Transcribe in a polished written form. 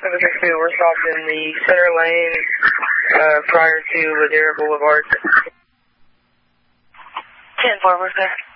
762, we're stopped in the center lane prior to Ladera Boulevard. 10-4, we're clear.